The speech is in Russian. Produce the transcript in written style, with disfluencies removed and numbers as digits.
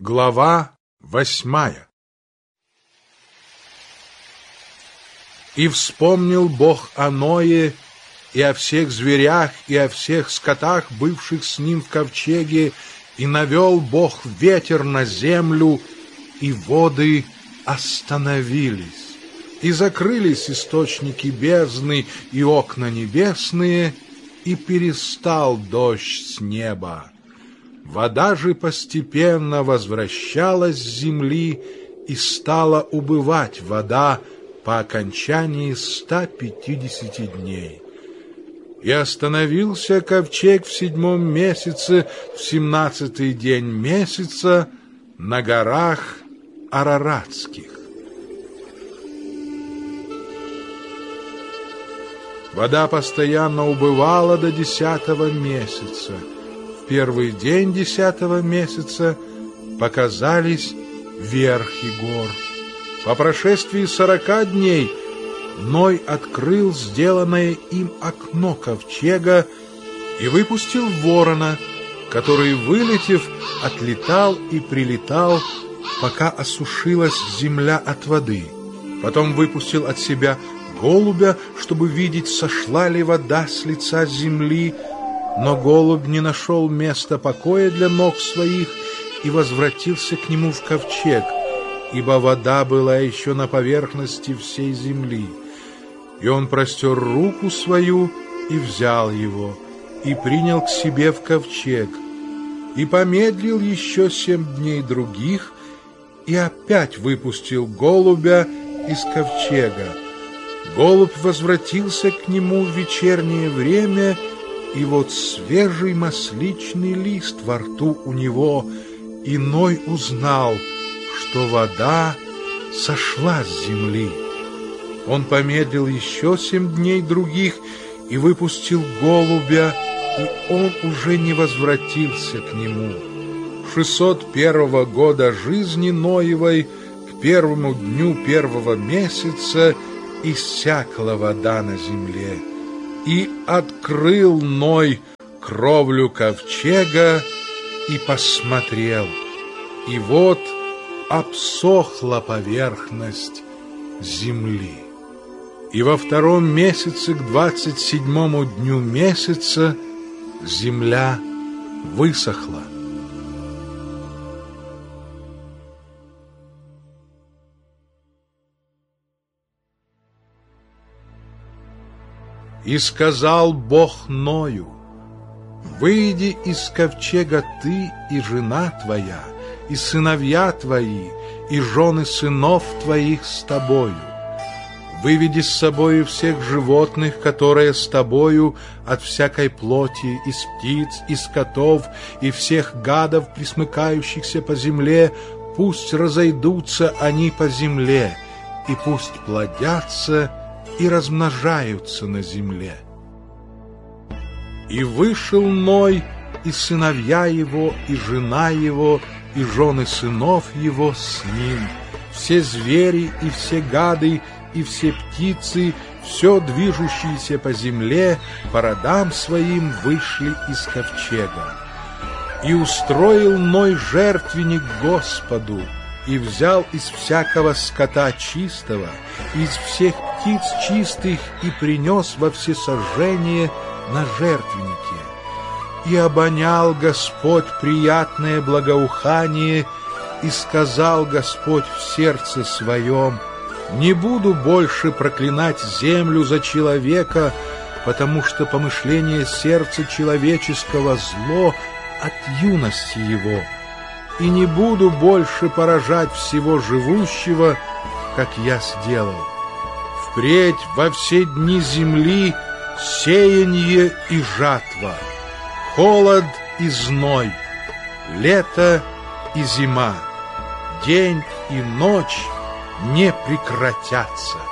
Глава 8. И вспомнил Бог о Ное, и о всех зверях, и о всех скотах, бывших с ним в ковчеге, и навел Бог ветер на землю, и воды остановились, и закрылись источники бездны и окна небесные, и перестал дождь с неба. Вода же постепенно возвращалась с земли, и стала убывать вода по окончании 150 дней. И остановился ковчег в 7-м месяце, в 17-й день месяца, на горах Араратских. Вода постоянно убывала до 10-го месяца. В первый день 10-го месяца показались верхи гор. По прошествии 40 дней Ной открыл сделанное им окно ковчега и выпустил ворона, который, вылетев, отлетал и прилетал, пока осушилась земля от воды. Потом выпустил от себя голубя, чтобы видеть, сошла ли вода с лица земли, но голубь не нашел места покоя для ног своих и возвратился к нему в ковчег, ибо вода была еще на поверхности всей земли. И он простер руку свою и взял его, и принял к себе в ковчег, и помедлил еще 7 дней других, и опять выпустил голубя из ковчега. Голубь возвратился к нему в вечернее время, и вот свежий масличный лист во рту у него, и Ной узнал, что вода сошла с земли. Он помедлил еще 7 дней других и выпустил голубя, и он уже не возвратился к нему. 601 года жизни Ноевой, к 1-му дню 1-го месяца, иссякла вода на земле. И открыл Ной кровлю ковчега и посмотрел, и вот обсохла поверхность земли. И во 2-м месяце, к 27-му дню месяца, земля высохла. И сказал Бог Ною: «Выйди из ковчега ты и жена твоя, и сыновья твои, и жены сынов твоих с тобою. Выведи с собою всех животных, которые с тобою, от всякой плоти, из птиц, из скотов, и всех гадов, пресмыкающихся по земле, пусть разойдутся они по земле, и пусть плодятся и размножаются на земле». И вышел Ной, и сыновья его, и жена его, и жены сынов его с ним, все звери и все гады, и все птицы, все движущиеся по земле, по родам своим вышли из ковчега. И устроил Ной жертвенник Господу, и взял из всякого скота чистого, из всех птиц чистых, и принес во всесожжение на жертвеннике. И обонял Господь приятное благоухание, и сказал Господь в сердце своем: «Не буду больше проклинать землю за человека, потому что помышление сердца человеческого зло от юности его. И не буду больше поражать всего живущего, как я сделал. Впредь во все дни земли сеяние и жатва, холод и зной, лето и зима, день и ночь не прекратятся».